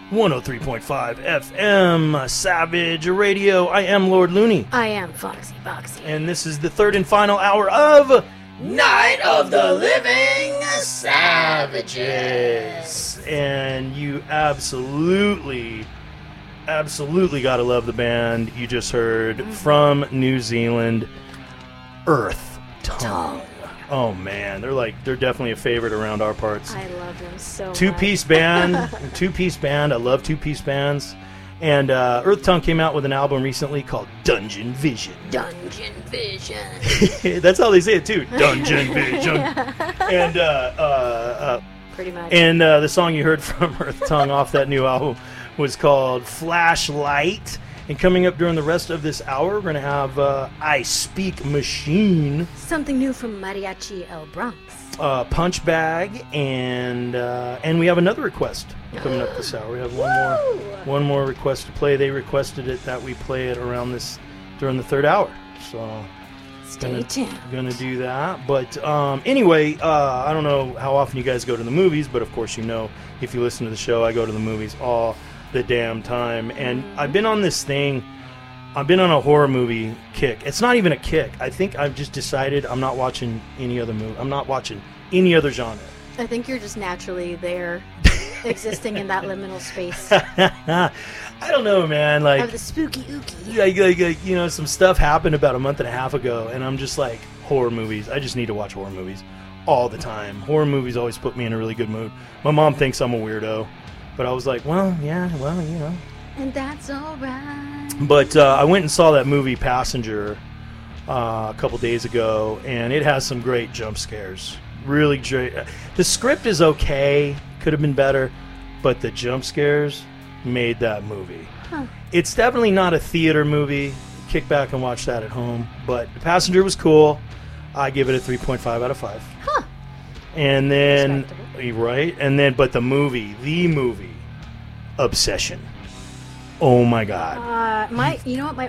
103.5 FM, Savage Radio. I am Lord Looney. I am Foxy Boxy. And this is the third and final hour of Night of the Living Savages. And you absolutely gotta love the band you just heard from New Zealand, Earth Tongue. Oh man, they're definitely a favorite around our parts. I love them so much. Two-piece band. I love two-piece bands. And Earth Tongue came out with an album recently called Dungeon Vision. Dungeon Vision. That's how they say it too. Dungeon Vision. And pretty much. And the song you heard from Earth Tongue off that new album was called Flashlight. And coming up during the rest of this hour, we're going to have I Speak Machine. Something new from Mariachi El Bronx. Punch Bag, and we have another request coming up this hour. We have one more request to play. They requested it that we play it during the third hour. So stay tuned. Gonna do that. But anyway, I don't know how often you guys go to the movies, but of course you know if you listen to the show, I go to the movies all the damn time. And I've been on this thing. I've been on a horror movie kick. It's not even a kick. I think I've just decided I'm not watching any other movie. I'm not watching any other genre. I think you're just naturally there, existing in that liminal space. I don't know, man. Like of the spooky ookie. Like, you know, some stuff happened about a month and a half ago, and I'm just like, horror movies. I just need to watch horror movies all the time. Horror movies always put me in a really good mood. My mom thinks I'm a weirdo, but I was like, you know. And that's all right. But I went and saw that movie Passenger a couple days ago, and it has some great jump scares. Really great. The script is okay, could have been better, but the jump scares made that movie. Huh. It's definitely not a theater movie. Kick back and watch that at home. But Passenger was cool. I give it a 3.5 out of 5. Huh. And then, right? And then, but the movie, Obsession. Oh my God! My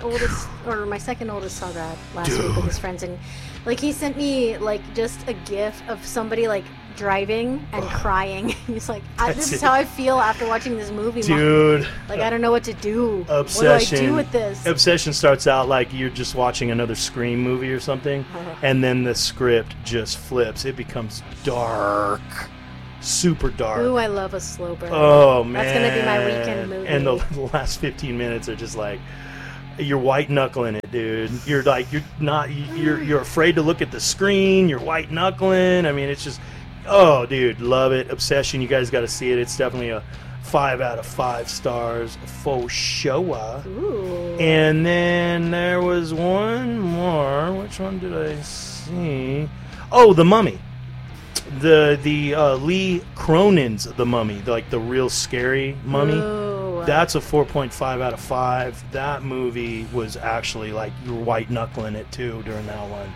second oldest saw that last week with his friends, and like he sent me like just a GIF of somebody like driving and crying. He's like, "This is how I feel after watching this movie, dude. Mom. Like I don't know what to do. Obsession. What do I do with this?" Obsession starts out like you're just watching another Scream movie or something, and then the script just flips. It becomes dark. Super dark. Ooh, I love a slow burn. Oh man, that's gonna be my weekend movie. And the last 15 minutes are just like you're white knuckling it, dude. You're like you're afraid to look at the screen. You're white knuckling. I mean, it's just dude, love it. Obsession. You guys got to see it. It's definitely a 5 out of 5 stars for sure. Ooh. And then there was one more. Which one did I see? Oh, The Mummy. The Lee Cronin's The Mummy, like the real scary mummy. Ooh. That's a 4.5 out of 5. That movie was actually like you were white knuckling it too during that one.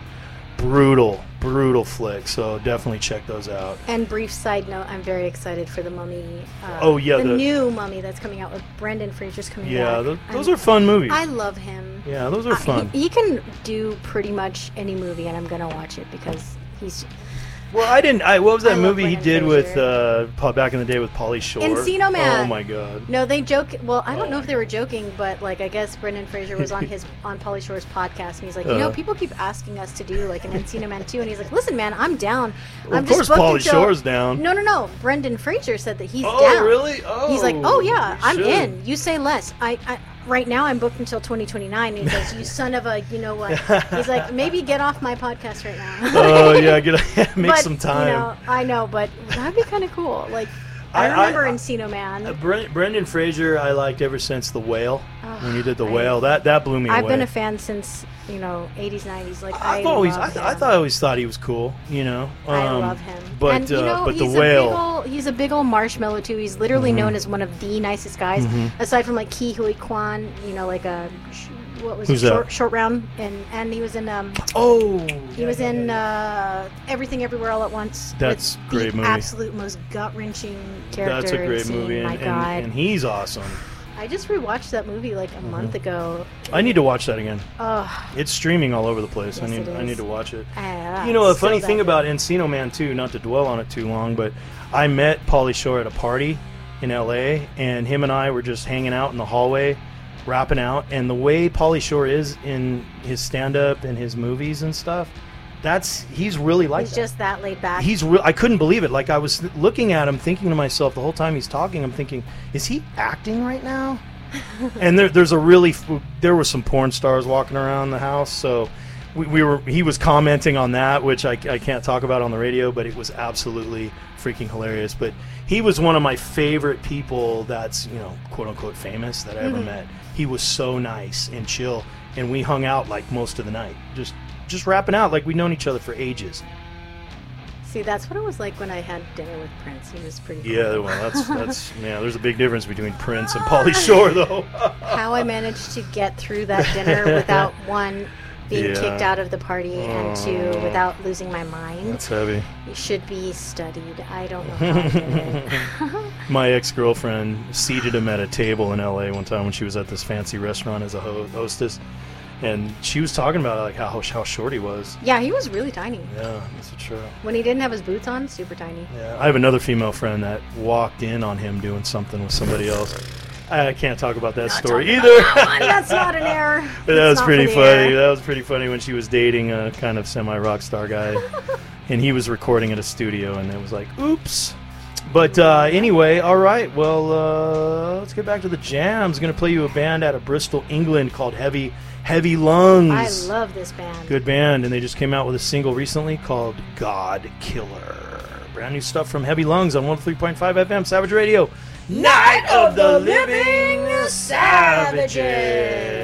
Brutal flick. So definitely check those out. And brief side note, I'm very excited for The Mummy. The new Mummy that's coming out with Brendan Fraser's coming out. Yeah, those are fun movies. I love him. Yeah, those are fun. He can do pretty much any movie, and I'm gonna watch it because he's. Well, what was that movie he did Fraser. with back in the day with Pauly Shore? Encino Man. Oh my God. No, they joke. Well, I don't know if they were joking, but like I guess Brendan Fraser was on Pauly Shore's podcast, and he's like, people keep asking us to do like an Encino Man 2, and he's like, listen, man, I'm down. Well, of course, Pauly Shore's down. No. Brendan Fraser said that he's down. Oh, really? Oh. He's like, yeah, I'm in. You say less. Right now, I'm booked until 2029. And he goes, "You son of a, you know what?" He's like, "Maybe get off my podcast right now." Oh yeah, make some time. You know, I know, but that'd be kind of cool. Like, I remember Encino Man. Brendan Fraser, I liked ever since The Whale. When he did The Whale, that blew me away. I've been a fan since 80s, 90s. Like I always thought he was cool. You know, I love him. But and, but he's The Whale, he's a big old marshmallow too. He's literally known as one of the nicest guys, aside from like Ke Huy Quan. You know, like a what was short round, and he was in Everything Everywhere All at Once. That's a great movie. Absolute most gut wrenching character. That's a great movie. My God, and he's awesome. I just rewatched that movie like a month ago. I need to watch that again. Oh, it's streaming all over the place. Yes, I need to watch it. You know, the funny thing about Encino Man too, not to dwell on it too long, but I met Pauly Shore at a party in LA, and him and I were just hanging out in the hallway, rapping out. And the way Pauly Shore is in his stand-up and his movies and stuff, he's really like he's just that laid back. I couldn't believe it. Like, I was looking at him, thinking to myself the whole time he's talking, I'm thinking, is he acting right now? And there were some porn stars walking around the house, so he was commenting on that, which I can't talk about on the radio, but it was absolutely freaking hilarious. But he was one of my favorite people that's, quote unquote famous that I ever met. He was so nice and chill, and we hung out like most of the night, just rapping out like we'd known each other for ages. See, that's what it was like when I had dinner with Prince. He was pretty cool. Yeah, well, that's there's a big difference between Prince and Pauly Shore, though. How I managed to get through that dinner without, one, being kicked out of the party, and two, without losing my mind. That's heavy. It should be studied. I don't know how I did it. My ex-girlfriend seated him at a table in LA one time when she was at this fancy restaurant as a hostess. And she was talking about like how short he was. Yeah, he was really tiny. Yeah, that's true. When he didn't have his boots on, super tiny. Yeah, I have another female friend that walked in on him doing something with somebody else. I can't talk about that story either. That's not an error. That was pretty funny. That was pretty funny when she was dating a kind of semi-rock star guy, and he was recording at a studio, and it was like, oops. But anyway, all right. Well, let's get back to the jams. I'm going to play you a band out of Bristol, England called Heavy Lungs. I love this band. Good band, and they just came out with a single recently called God Killer. Brand new stuff from Heavy Lungs on 103.5 FM, Savage Radio. Night of the Living Savages.